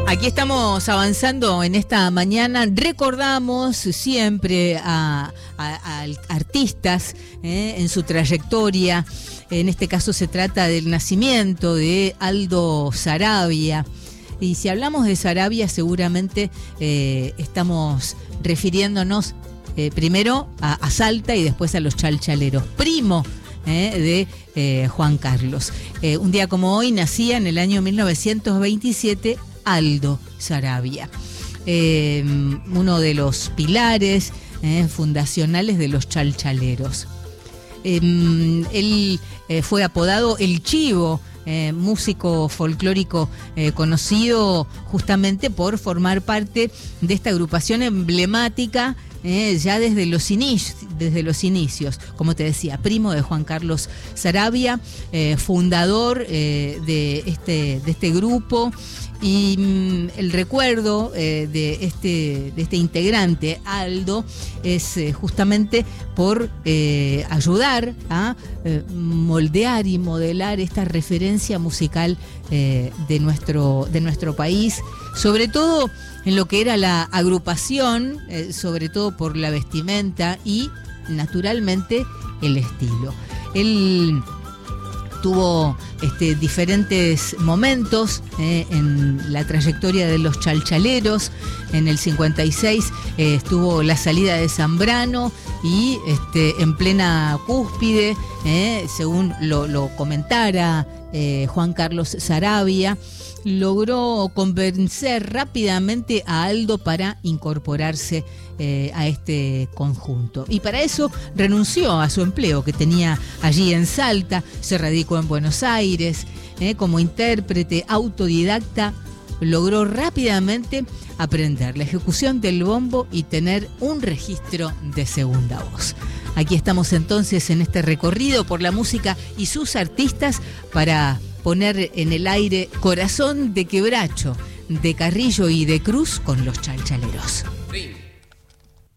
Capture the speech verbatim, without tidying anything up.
Aquí estamos avanzando en esta mañana. Recordamos siempre a, a, a artistas eh, en su trayectoria. En este caso se trata del nacimiento de Aldo Saravia. Y si hablamos de Saravia, seguramente eh, estamos refiriéndonos eh, primero a, a Salta y después a los chalchaleros. Primo eh, de eh, Juan Carlos. Eh, un día como hoy nacía en el año mil novecientos veintisiete Aldo Saravia, eh, uno de los pilares eh, fundacionales de los chalchaleros. Eh, él eh, fue apodado El Chivo, eh, músico folclórico eh, conocido justamente por formar parte de esta agrupación emblemática eh, ya desde los, inicios, desde los inicios, como te decía, primo de Juan Carlos Saravia, eh, fundador eh, de, este, de este grupo. Y mm, el recuerdo eh, de, este, de este integrante, Aldo, es eh, justamente por eh, ayudar a eh, moldear y modelar esta referencia musical eh, de, nuestro, de nuestro país, sobre todo en lo que era la agrupación, eh, sobre todo por la vestimenta y, naturalmente, el estilo. Él tuvo este, diferentes momentos eh, en la trayectoria de los chalchaleros. En el cincuenta y seis eh, estuvo la salida de Zambrano y este, en plena cúspide, eh, según lo, lo comentara eh, Juan Carlos Saravia, logró convencer rápidamente a Aldo para incorporarse eh, a este conjunto. Y para eso renunció a su empleo que tenía allí en Salta, se radicó en Buenos Aires, eh, como intérprete autodidacta, logró rápidamente aprender la ejecución del bombo y tener un registro de segunda voz. Aquí estamos entonces en este recorrido por la música y sus artistas para poner en el aire Corazón de Quebracho, de Carrillo y de Cruz con los chalchaleros. Sí.